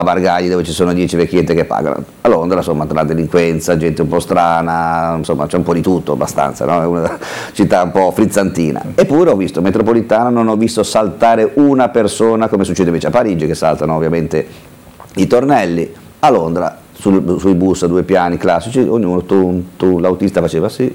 Bargagli, dove ci sono 10 vecchiette che pagano. A Londra, insomma, tra la delinquenza, gente un po' strana, insomma, c'è un po' di tutto abbastanza, no? È una città un po' frizzantina. Eppure ho visto, metropolitana, non ho visto saltare una persona, come succede invece a Parigi, che saltano ovviamente i tornelli. A Londra, sui bus a 2 piani classici, ognuno, l'autista faceva sì,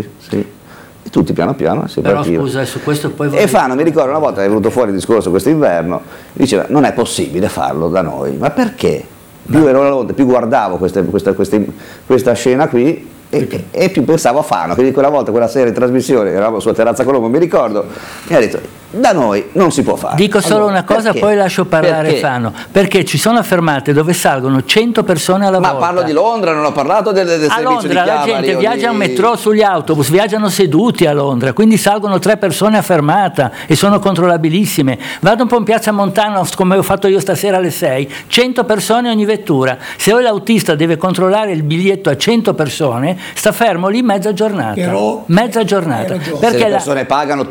e tutti piano piano si Però partiva. scusa, su questo poi E mi ricordo una volta è venuto fuori il discorso quest'inverno, diceva non è possibile farlo da noi, ma perché? Più ero a Londra, più guardavo questa scena qui e più pensavo a Fano, che quella volta, quella sera in trasmissione, eravamo sulla Terrazza Colombo, mi ricordo, e ha detto da noi non si può fare. Dico solo una cosa, perché? Poi lascio parlare Fano, perché ci sono fermate dove salgono 100 persone alla volta. Ma parlo di Londra, non ho parlato del servizio Londra, di Chiavari. La gente viaggia in metro, sugli autobus, viaggiano seduti a Londra, quindi salgono 3 persone a fermata e sono controllabilissime. Vado un po' in Piazza Montano, come ho fatto io stasera alle 6, 100 persone ogni vettura. Se poi l'autista deve controllare il biglietto a 100 persone, sta fermo lì mezza giornata. Però, mezza giornata. Perché se le persone pagano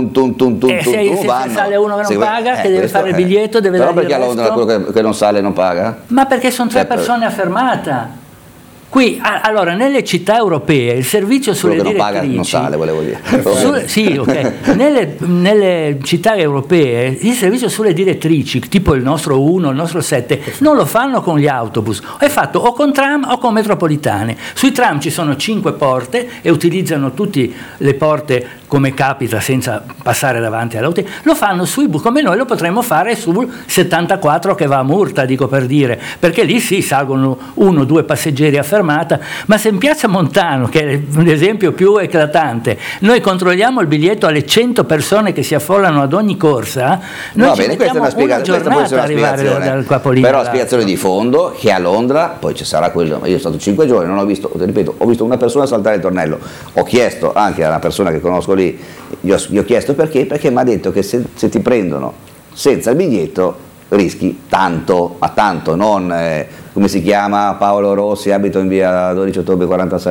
se sale uno che non paga, che deve fare il biglietto, deve però dare il perché a Londra quello che non sale non paga? Ma perché sono 3 persone a fermata. Qui, allora, nelle città europee il servizio sulle direttrici... Quello che non paga non sale, volevo dire. Sì, ok. Nelle città europee il servizio sulle direttrici, tipo il nostro 1, il nostro 7, non lo fanno con gli autobus, è fatto o con tram o con metropolitane. Sui tram ci sono 5 porte e utilizzano tutte le porte come capita senza passare davanti all'auto. Lo fanno sui bus, come noi lo potremmo fare sul 74 che va a Murta, dico per dire, perché lì sì, salgono 1 o 2 passeggeri a fermata, ma se in Piazza Montano, che è l'esempio più eclatante, noi controlliamo il biglietto alle 100 persone che si affollano ad ogni corsa, noi va bene, questa è una spiegazione, questa può essere una spiegazione, però la spiegazione di fondo che a Londra poi ci sarà quello. Io sono stato 5 giorni, non ho visto, ripeto, ho visto una persona saltare il tornello, ho chiesto anche a una persona che conosco lì, gli ho chiesto perché mi ha detto che se ti prendono senza il biglietto rischi tanto, ma tanto, non come si chiama Paolo Rossi, abito in via 12 ottobre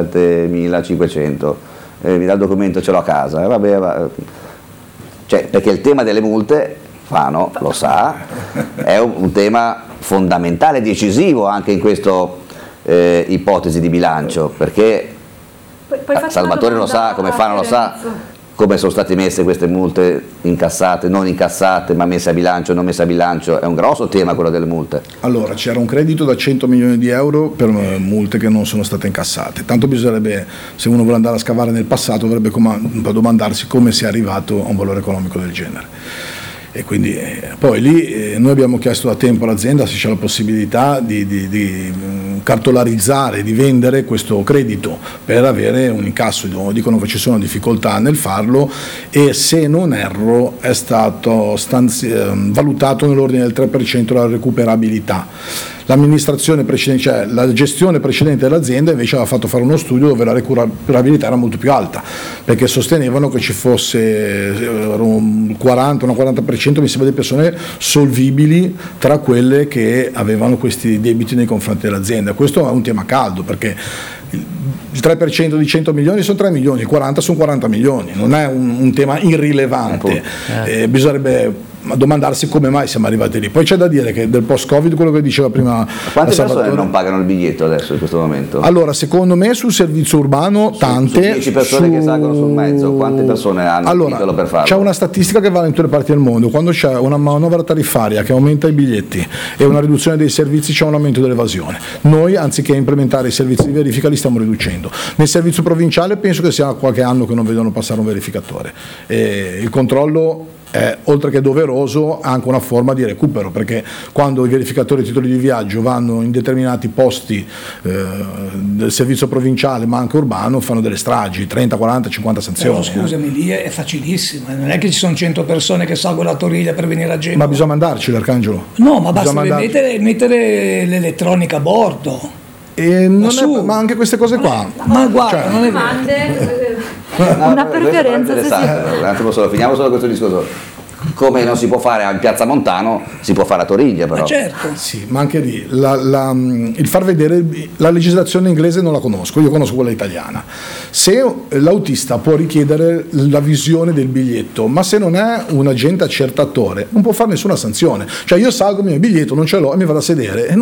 47.500, mi dà il documento, ce l'ho a casa, cioè, perché il tema delle multe, Fano lo sa, è un tema fondamentale, decisivo anche in questa ipotesi di bilancio, perché Salvatore lo sa, come Fano lo sa, come sono state messe queste multe, incassate, non incassate, ma messe a bilancio, non messe a bilancio. È un grosso tema quello delle multe. Allora, c'era un credito da 100 milioni di euro per multe che non sono state incassate. Tanto bisognerebbe, se uno vuole andare a scavare nel passato, dovrebbe domandarsi come sia arrivato a un valore economico del genere. E quindi poi lì noi abbiamo chiesto da tempo all'azienda se c'è la possibilità di cartolarizzare, di vendere questo credito per avere un incasso. Dicono che ci sono difficoltà nel farlo e, se non erro, è stato valutato nell'ordine del 3% la recuperabilità. L'amministrazione precedente, cioè la gestione precedente dell'azienda, invece aveva fatto fare uno studio dove la recuperabilità era molto più alta, perché sostenevano che ci fosse un 40% mi sembra di persone solvibili tra quelle che avevano questi debiti nei confronti dell'azienda. Questo è un tema caldo, perché il 3% di 100 milioni sono 3 milioni, il 40 sono 40 milioni, non è un tema irrilevante. Bisognerebbe domandarsi come mai siamo arrivati lì. Poi c'è da dire che del post-Covid, quello che diceva prima, quante persone non pagano il biglietto adesso in questo momento? Allora, secondo me sul servizio urbano tante. Su 10 persone che salgono sul mezzo, quante persone hanno il titolo per farlo? C'è una statistica che vale in tutte le parti del mondo: quando c'è una manovra tariffaria che aumenta i biglietti e una riduzione dei servizi, c'è un aumento dell'evasione. Noi, anziché implementare i servizi di verifica, li stiamo riducendo. Nel servizio provinciale penso che sia qualche anno che non vedono passare un verificatore. Il controllo è, oltre che doveroso, anche una forma di recupero, perché quando i verificatori di titoli di viaggio vanno in determinati posti del servizio provinciale ma anche urbano, fanno delle stragi, 30, 40, 50 sanzioni. Però scusami, lì è facilissimo, non è che ci sono 100 persone che salgono a Toriglia per venire a Genova. Ma bisogna mandarci l'Arcangelo? No, ma basta mettere l'elettronica a bordo. Ma anche queste cose qua. Ma guarda, non è vero. Una preferenza. Un attimo solo, finiamo solo questo discorso. Come non si può fare a Piazza Montano, si può fare a Toriglia, però. Ma certo. Sì, ma anche lì il far vedere la legislazione inglese non la conosco, io conosco quella italiana. Se l'autista può richiedere la visione del biglietto, ma se non è un agente accertatore, non può fare nessuna sanzione. Cioè io salgo il mio biglietto, non ce l'ho e mi vado a sedere.